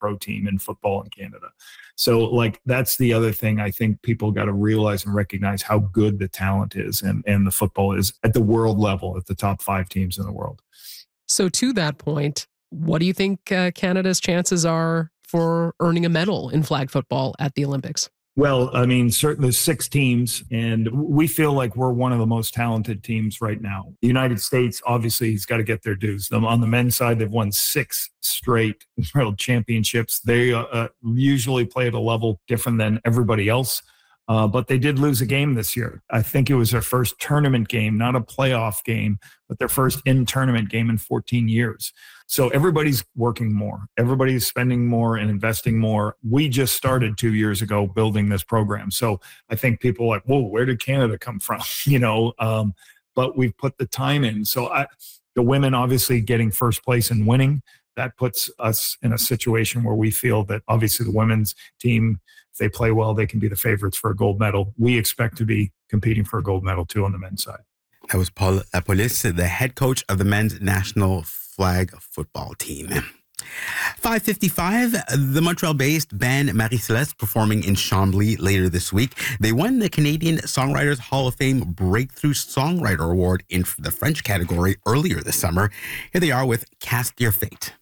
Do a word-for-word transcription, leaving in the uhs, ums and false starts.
pro team in football in Canada. So like, that's the other thing I think people got to realize and recognize how good the talent is and, and the football is at the world level, at the top five teams in the world. So to that point, what do you think uh, Canada's chances are for earning a medal in flag football at the Olympics? Well, I mean, certainly there's six teams, and we feel like we're one of the most talented teams right now. The United States, obviously, has got to get their dues. On the men's side, they've won six straight world championships. They uh, usually play at a level different than everybody else, uh, but they did lose a game this year. I think it was their first tournament game, not a playoff game, but their first in-tournament game in fourteen years. So everybody's working more. Everybody's spending more and investing more. We just started two years ago building this program. So I think people are like, whoa, where did Canada come from? You know, um, but we've put the time in. So I, the women obviously getting first place and winning, that puts us in a situation where we feel that obviously the women's team, if they play well, they can be the favorites for a gold medal. We expect to be competing for a gold medal too on the men's side. That was Paul Lapolis, the head coach of the men's national flag football team. five fifty-five, the Montreal-based band Marie-Céleste performing in Chambly later this week. They won the Canadian Songwriters Hall of Fame Breakthrough Songwriter Award in the French category earlier this summer. Here they are with Cast Your Fate.